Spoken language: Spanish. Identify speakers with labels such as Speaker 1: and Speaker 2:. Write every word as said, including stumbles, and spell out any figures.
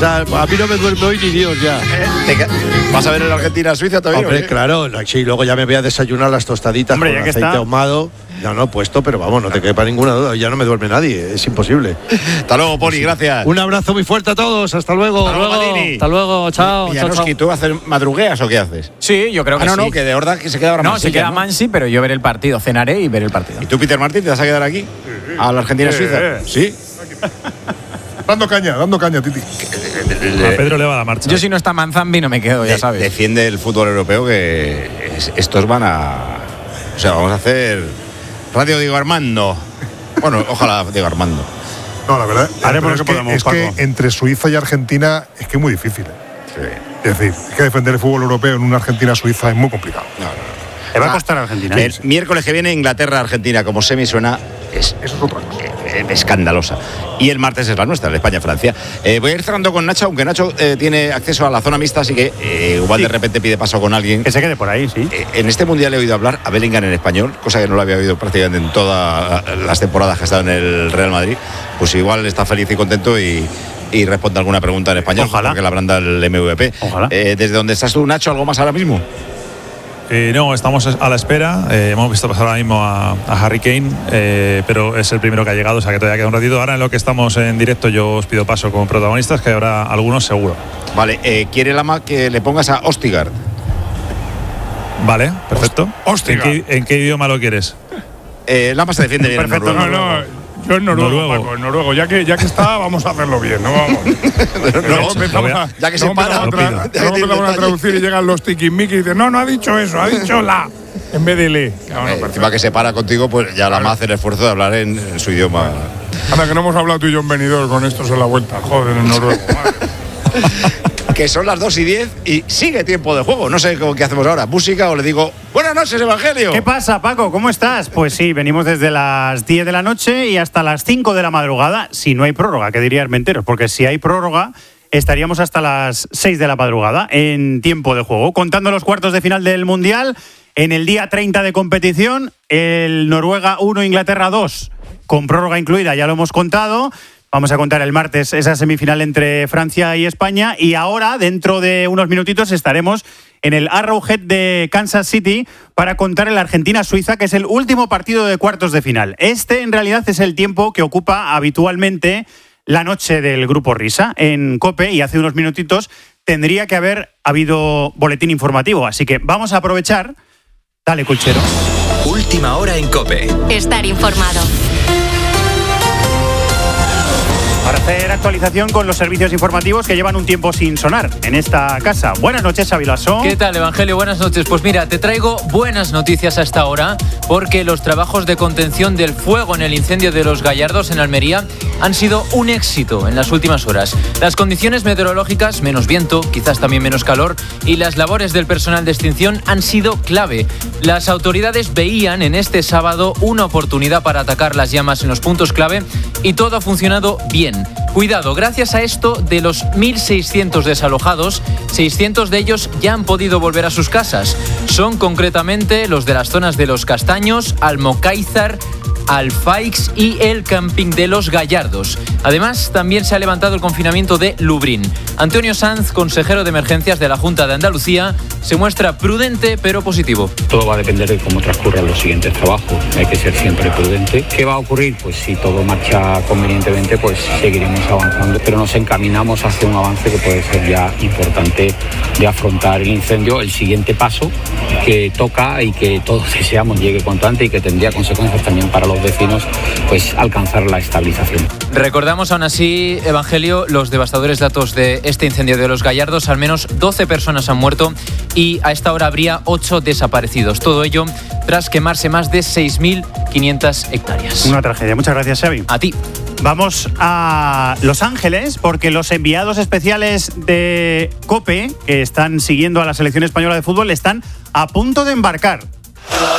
Speaker 1: sea, a mí no me duerme hoy ni Dios ya.
Speaker 2: ¿Te ¿Vas a ver el Argentina-Suiza todavía?
Speaker 1: Hombre, claro, sí, luego ya me voy a desayunar las tostaditas
Speaker 3: Hombre,
Speaker 1: con
Speaker 3: ya que
Speaker 1: aceite
Speaker 3: está.
Speaker 1: ahumado. Ya no he puesto, pero vamos, no te quepa ninguna duda. Ya no me duerme nadie, es imposible.
Speaker 2: Hasta luego, Poli, gracias.
Speaker 1: Un abrazo muy fuerte a todos, hasta luego.
Speaker 2: Hasta luego, Madini.
Speaker 4: Hasta luego, chao. chao,
Speaker 2: Janoski,
Speaker 4: chao.
Speaker 2: ¿tú hacer madrugueas o qué haces?
Speaker 5: Sí, yo creo que
Speaker 2: Ah, no,
Speaker 5: sí.
Speaker 2: no, que de verdad que se queda ahora
Speaker 5: No,
Speaker 2: Mansilla,
Speaker 5: se queda
Speaker 2: ¿no?
Speaker 5: Mansi, pero yo veré el partido. Cenaré y veré el partido.
Speaker 2: ¿Y tú, Peter Martín, te vas a quedar aquí? ¿A la Argentina-Suiza? Sí.
Speaker 6: Dando caña, dando caña, Titi.
Speaker 7: A Pedro le va la marcha.
Speaker 5: Yo si no está Manzambi no me quedo, ya
Speaker 2: De-
Speaker 5: sabes.
Speaker 2: Defiende el fútbol europeo que es- estos van a... O sea, vamos a hacer Radio Diego Armando. Bueno, ojalá Diego Armando.
Speaker 6: No, la verdad.
Speaker 3: Haremos
Speaker 6: pero es
Speaker 3: lo que
Speaker 6: que,
Speaker 3: podemos,
Speaker 6: es que
Speaker 3: Paco.
Speaker 6: entre Suiza y Argentina es que es muy difícil. ¿eh? Es decir, es que defender el fútbol europeo en una Argentina-Suiza es muy complicado.
Speaker 2: No, no, no.
Speaker 3: Le va a
Speaker 2: Ah,
Speaker 3: costar a Argentina.
Speaker 2: El miércoles que viene Inglaterra-Argentina, como semi suena, es,
Speaker 6: Eso es otra cosa.
Speaker 2: eh, escandalosa. Y el martes es la nuestra, la España-Francia. Eh, voy a ir cerrando con Nacho, aunque Nacho eh, tiene acceso a la zona mixta, así que eh, igual
Speaker 3: Sí.
Speaker 2: de repente pide paso con alguien.
Speaker 3: Que se quede por ahí, sí.
Speaker 2: Eh, en este mundial he oído hablar a Bellingham en español, cosa que no lo había oído prácticamente en todas las temporadas que ha estado en el Real Madrid. Pues igual está feliz y contento y, y responde alguna pregunta en español.
Speaker 3: Ojalá.
Speaker 2: Porque la branda el M V P.
Speaker 3: Ojalá.
Speaker 2: Eh, ¿Desde dónde estás tú, Nacho, algo más ahora mismo?
Speaker 7: Eh, no, estamos a la espera. Eh, hemos visto pasar ahora mismo a, a Harry Kane, eh, pero es el primero que ha llegado, o sea que todavía queda un ratito. Ahora en lo que estamos en directo yo os pido paso como protagonistas, que habrá algunos seguro.
Speaker 2: Vale, eh, quiere Lama que le pongas a Ostigard.
Speaker 7: Vale, perfecto.
Speaker 6: Hostia.
Speaker 7: ¿En qué, en qué idioma lo quieres?
Speaker 2: Eh, Lama se defiende bien en
Speaker 3: Perfecto,
Speaker 2: noruego.
Speaker 6: No, no, yo en noruego,
Speaker 7: Noruego.
Speaker 6: Paco, en noruego. Ya que, ya que está, vamos a hacerlo bien, ¿no? Vamos. Luego empezamos a,
Speaker 2: ya que se
Speaker 6: luego
Speaker 2: para,
Speaker 6: empezamos a tra-
Speaker 7: lo
Speaker 2: pido.
Speaker 6: luego empezamos a traducir y llegan los tiquismiquis y dicen, no, no ha dicho eso, ha dicho la. En vez de le. Claro,
Speaker 2: Eh,
Speaker 6: no,
Speaker 2: encima que se para contigo, pues ya Lama hace el esfuerzo de hablar en, en su idioma.
Speaker 6: Anda, que no hemos hablado tú y yo en venidor con estos en la vuelta. Joder, en noruego.
Speaker 2: Que son las dos y diez y sigue tiempo de juego. No sé cómo qué hacemos ahora. ¿Música o le digo buenas noches, Evangelio?
Speaker 3: ¿Qué pasa, Paco? ¿Cómo estás? Pues sí, venimos desde las diez de la noche y hasta las cinco de la madrugada, si no hay prórroga, que diría Armenteros, porque si hay prórroga estaríamos hasta las seis de la madrugada en tiempo de juego, contando los cuartos de final del Mundial. En el día treinta de competición, el Noruega uno, Inglaterra dos, con prórroga incluida, ya lo hemos contado. Vamos a contar el martes esa semifinal entre Francia y España. Y ahora, dentro de unos minutitos, estaremos en el Arrowhead de Kansas City para contar el Argentina-Suiza, que es el último partido de cuartos de final. Este, en realidad, es el tiempo que ocupa habitualmente la noche del Grupo Risa en COPE, y hace unos minutitos tendría que haber habido boletín informativo. Así que vamos a aprovechar. Dale, Colchero.
Speaker 8: Última hora en COPE.
Speaker 9: Estar informado.
Speaker 3: Para hacer actualización con los servicios informativos que llevan un tiempo sin sonar en esta casa. Buenas noches, Xavi Lasso.
Speaker 4: ¿Qué tal, Evangelio? Buenas noches. Pues mira, te traigo buenas noticias a esta hora, porque los trabajos de contención del fuego en el incendio de Los Gallardos en Almería han sido un éxito en las últimas horas. Las condiciones meteorológicas, menos viento, quizás también menos calor, y las labores del personal de extinción han sido clave. Las autoridades veían en este sábado una oportunidad para atacar las llamas en los puntos clave y todo ha funcionado bien. Cuidado, gracias a esto, de los mil seiscientos desalojados, seiscientos de ellos ya han podido volver a sus casas. Son concretamente los de las zonas de Los Castaños, Almocáizar, Alfaix y el camping de Los Gallardos. Además, también se ha levantado el confinamiento de Lubrín. Antonio Sanz, consejero de emergencias de la Junta de Andalucía, se muestra prudente pero positivo.
Speaker 10: Todo va a depender de cómo transcurran los siguientes trabajos. Hay que ser siempre prudente. ¿Qué va a ocurrir? Pues si todo marcha convenientemente, pues seguiremos avanzando, pero nos encaminamos hacia un avance que puede ser ya importante de afrontar el incendio. El siguiente paso que toca y que todos deseamos llegue cuanto antes y que tendría consecuencias también para los vecinos, pues alcanzar la estabilización.
Speaker 4: Recordamos aún así, Evangelio, los devastadores datos de este incendio de Los Gallardos. Al menos doce personas han muerto y a esta hora habría ocho desaparecidos. Todo ello tras quemarse más de seis mil quinientas hectáreas.
Speaker 3: Una tragedia. Muchas gracias, Xavi.
Speaker 4: A ti.
Speaker 3: Vamos a Los Ángeles, porque los enviados especiales de COPE, que están siguiendo a la selección española de fútbol, están a punto de embarcar.